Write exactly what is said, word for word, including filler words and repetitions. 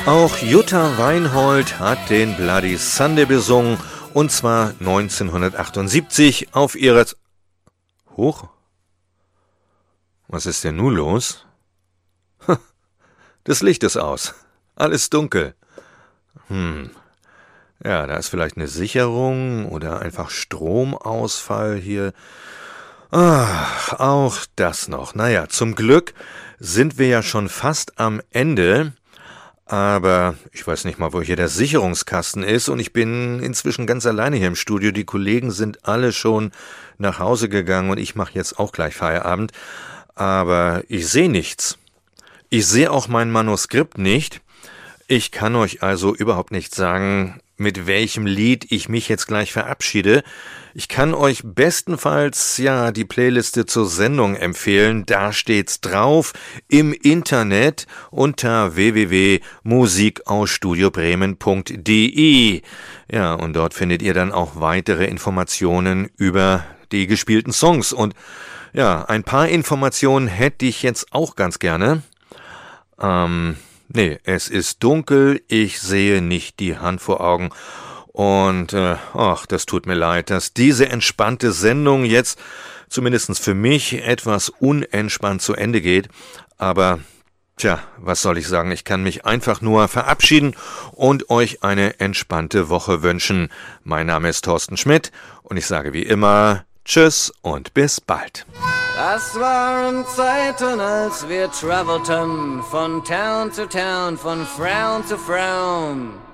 Auch Jutta Weinhold hat den Bloody Sunday besungen, und zwar neunzehnhundertachtundsiebzig auf ihrer... Huch? Was ist denn nun los? Das Licht ist aus. Alles dunkel. Hm. Ja, da ist vielleicht eine Sicherung oder einfach Stromausfall hier. Ach, auch das noch. Naja, zum Glück sind wir ja schon fast am Ende. Aber ich weiß nicht mal, wo hier der Sicherungskasten ist, und ich bin inzwischen ganz alleine hier im Studio. Die Kollegen sind alle schon nach Hause gegangen und ich mache jetzt auch gleich Feierabend. Aber ich sehe nichts. Ich sehe auch mein Manuskript nicht. Ich kann euch also überhaupt nicht sagen, mit welchem Lied ich mich jetzt gleich verabschiede. Ich kann euch bestenfalls ja die Playliste zur Sendung empfehlen. Da steht's drauf im Internet unter w w w punkt musik aus studio bremen punkt d e. Ja, und dort findet ihr dann auch weitere Informationen über die gespielten Songs. Und ja, ein paar Informationen hätte ich jetzt auch ganz gerne. Ähm... Nee, es ist dunkel, ich sehe nicht die Hand vor Augen und, äh, ach, das tut mir leid, dass diese entspannte Sendung jetzt, zumindest für mich, etwas unentspannt zu Ende geht, aber, tja, was soll ich sagen, ich kann mich einfach nur verabschieden und euch eine entspannte Woche wünschen. Mein Name ist Thorsten Schmidt und ich sage wie immer, tschüss und bis bald. Das waren Zeiten, als wir travelten von Town zu Town, von Frown zu Frown.